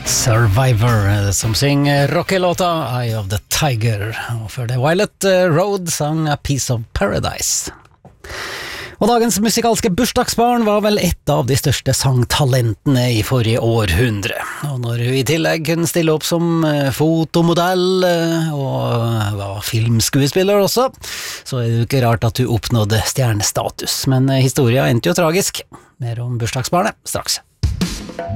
Survivor, som synger rockelåta Eye of the Tiger, og før det Violet Road sang A Piece of Paradise. Og dagens musikalske bursdagsbarn var vel et av de største sangtalentene i forrige århundre. Og når hun i tillegg kunne stille opp som fotomodell og var filmskuespiller også, så er det jo ikke rart at hun oppnådde stjernestatus. Men historien endte jo tragisk. Mer om bursdagsbarnet straks.